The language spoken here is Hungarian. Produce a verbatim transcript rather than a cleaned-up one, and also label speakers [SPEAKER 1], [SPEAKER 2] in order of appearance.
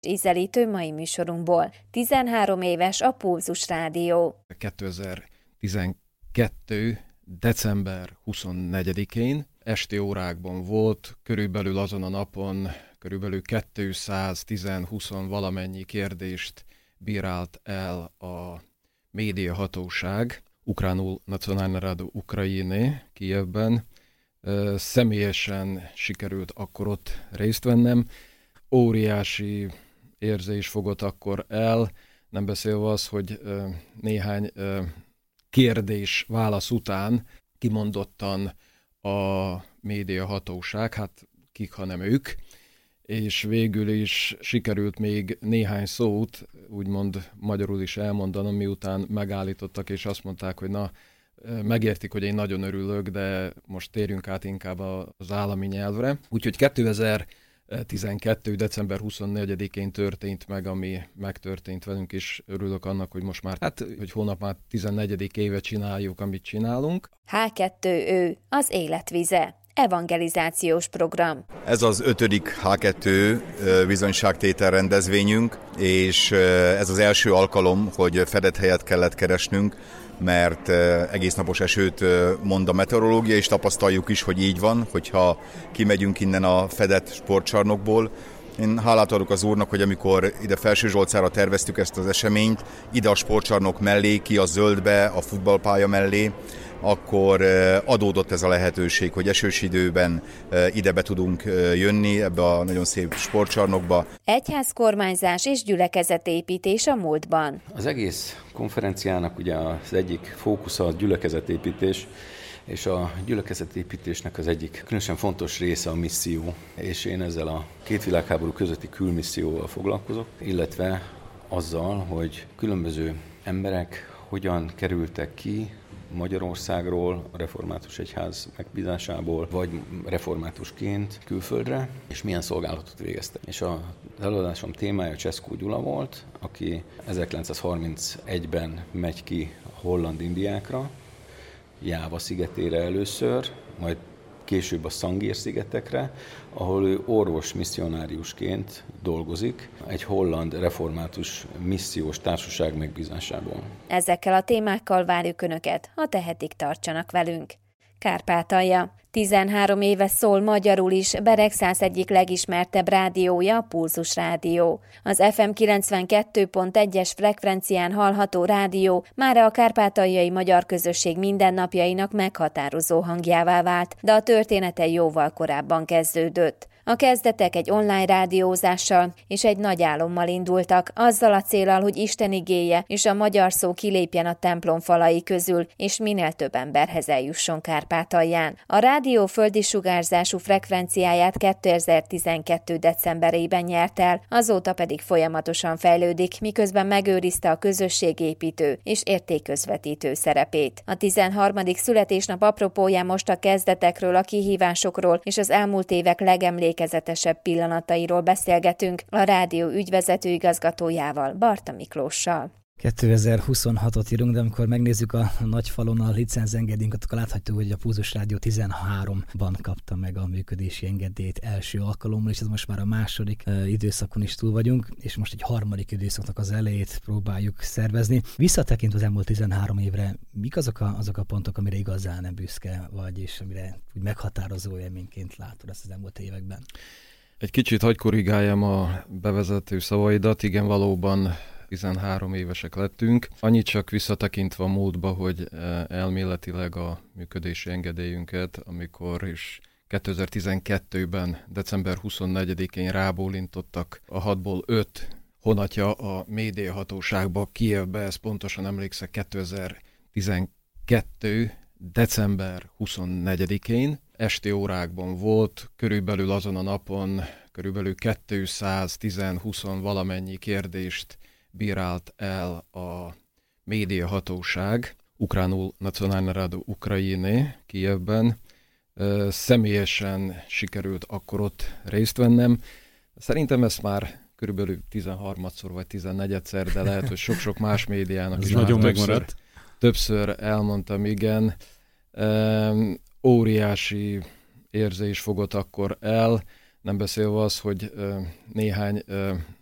[SPEAKER 1] Ízelítő mai műsorunkból. tizenhárom éves a Pulzus Rádió.
[SPEAKER 2] kétezer-tizenkettő. december huszonnegyedikén esti órákban volt, körülbelül azon a napon körülbelül kétszáz-tíz-húsz valamennyi kérdést bírált el a médiahatóság, Ukránul Nacionálna Rada Ukrajiny Kijevben. Személyesen sikerült akkor ott részt vennem. Óriási érzés fogott akkor el, nem beszélve az, hogy néhány kérdés-válasz után kimondottan a médiahatóság, hát kik, hanem ők, és végül is sikerült még néhány szót, úgymond magyarul is elmondanom, miután megállítottak, és azt mondták, hogy na, megértik, hogy én nagyon örülök, de most térjünk át inkább az állami nyelvre. Úgyhogy kétezer-tizenkettő. december huszonnegyedikén történt meg, ami megtörtént velünk, és örülök annak, hogy most már, hát, hogy hónap már tizennegyedik éve csináljuk, amit csinálunk.
[SPEAKER 1] há kettő Ö, az életvize. Evangelizációs program.
[SPEAKER 3] Ez az ötödik há kettő bizonyságtétel rendezvényünk, és ez az első alkalom, hogy fedett helyet kellett keresnünk, mert egész napos esőt mond a meteorológia, és tapasztaljuk is, hogy így van, hogyha kimegyünk innen a fedett sportcsarnokból. Én hálát adok az Úrnak, hogy amikor ide Felsőzsolcára terveztük ezt az eseményt, ide a sportcsarnok mellé, ki a zöldbe, a futballpálya mellé, akkor adódott ez a lehetőség, hogy esős időben ide be tudunk jönni ebbe a nagyon szép sportcsarnokba.
[SPEAKER 1] Egyházkormányzás és gyülekezetépítés a múltban.
[SPEAKER 4] Az egész konferenciának ugye az egyik fókusza a gyülekezetépítés, és a gyülekezetépítésnek az egyik különösen fontos része a misszió, és én ezzel a két világháború közötti külmisszióval foglalkozok, illetve azzal, hogy különböző emberek hogyan kerültek ki Magyarországról, a református egyház megbízásából, vagy reformátusként külföldre, és milyen szolgálatot végeztek. És az előadásom témája Cseszkó Gyula volt, aki ezerkilencszázharmincegyben megy ki a holland Indiákra, Jáva szigetére először, majd később a Szangér-szigetekre, ahol ő orvos misszionáriusként dolgozik egy holland református missziós társaság megbízásából.
[SPEAKER 1] Ezekkel a témákkal várjuk Önöket, ha tehetik, tartsanak velünk. Kárpátalja. tizenhárom éve szól magyarul is, Beregszász egyik legismertebb rádiója, a Pulzus Rádió. Az ef em kilencvenkettő pont egyes frekvencián hallható rádió mára a kárpátaljai magyar közösség mindennapjainak meghatározó hangjává vált, de a története jóval korábban kezdődött. A kezdetek egy online rádiózással és egy nagy álommal indultak, azzal a céllal, hogy Isten igéje és a magyar szó kilépjen a templom falai közül, és minél több emberhez eljusson Kárpátalján. A rádió földi sugárzású frekvenciáját kétezer-tizenkettő. decemberében nyert el, azóta pedig folyamatosan fejlődik, miközben megőrizte a közösségépítő és értékközvetítő szerepét. A tizenharmadik születésnap apropóján most a kezdetekről, a kihívásokról és az elmúlt évek legemlékezetesebb pillanatairól beszélgetünk a rádió ügyvezető igazgatójával, Barta Miklóssal.
[SPEAKER 5] kétezer-huszonhatot írunk, de amikor megnézzük a nagyfalon a licencengedélyünket, akkor látható, hogy a Pulzus Rádió tizenháromban kapta meg a működési engedélyt első alkalommal, és ez most már a második uh, időszakon is túl vagyunk, és most egy harmadik időszaknak az elejét próbáljuk szervezni. Visszatekintve az elmúlt tizenhárom évre, mik azok a, azok a pontok, amire igazán nem büszke vagy, és amire úgy meghatározó élményként látod ezt az elmúlt években?
[SPEAKER 2] Egy kicsit hagy korrigáljam a bevezető szavaidat, igen, valóban tizenhárom évesek lettünk. Annyit csak visszatekintve a múltba, hogy elméletileg a működési engedélyünket, amikor is kétezer-tizenkettőben. december huszonnegyedikén rábólintottak a hatból öt honatja a médiahatóságba, Kijevbe, ez pontosan emlékszek, kétezer-tizenkettő. december huszonnegyedikén. Esti órákban volt, körülbelül azon a napon körülbelül kétszáz-tíz-húsz valamennyi kérdést bírált el a médiahatóság, Ukránul Nacionálna Rada Ukrajiny Kijevben. Személyesen sikerült akkor ott részt vennem. Szerintem ezt már körülbelül tizenharmadszor vagy tizennegyedszer, de lehet, hogy sok-sok más médiának is
[SPEAKER 6] nagyon
[SPEAKER 2] többször,
[SPEAKER 6] megmaradt.
[SPEAKER 2] többször elmondtam, igen. Óriási érzés fogott akkor el, nem beszélve az, hogy néhány